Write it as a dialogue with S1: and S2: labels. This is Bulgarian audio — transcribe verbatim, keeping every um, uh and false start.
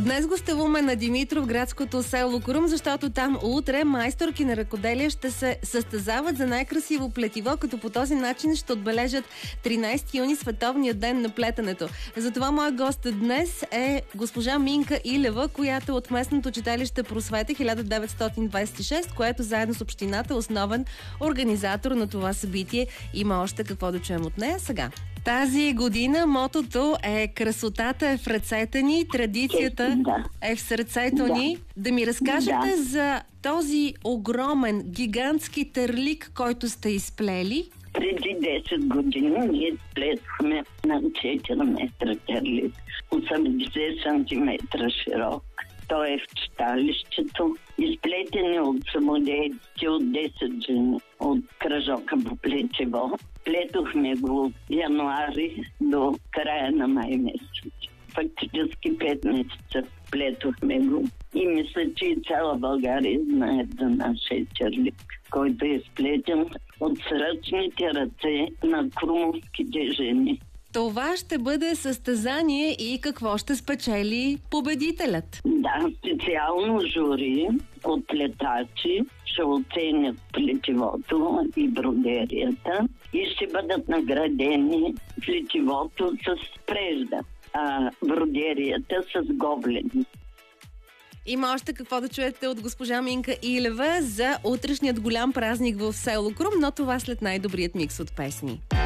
S1: Днес гостуваме на Димитров, градското село Крум, защото там утре майсторки на ръкоделие ще се състезават за най-красиво плетиво, като по този начин ще отбележат тринайсети юни, световния ден на плетенето. Затова моя гост днес е госпожа Минка Илева, която от местното читалище Просвета хиляда деветстотин двайсет и шеста, което заедно с общината е основен организатор на това събитие. Има още какво да чуем от нея сега. Тази година мотото е "Красотата е в ръцете ни, традицията
S2: да.
S1: е в сърцето
S2: да.
S1: ни". Да ми разкажете
S2: да.
S1: за този огромен, гигантски терлик, който сте изплели.
S2: Преди десет години ние сплетохме на четири метра терлик, осемдесет сантиметра широк. Той е в читалището, изплетени от самодейци от десет жени от кръжока по плетиво. Плетохме го от януари до края на май месец. Фактически пет месеца плетохме го. И мисля, че и цяла България знае за нашия терлик, който е сплетен от сръчните ръце на крумовските жени.
S1: Това ще бъде състезание и какво ще спечели победителят?
S2: Да, специално жури от плетачи ще оценят плетивото и бродерията и ще бъдат наградени плетивото с прежда, а бродерията с гоблени.
S1: Има още какво да чуете от госпожа Минка Илева за утрешният голям празник в село Крум, но това след най-добрият микс от песни.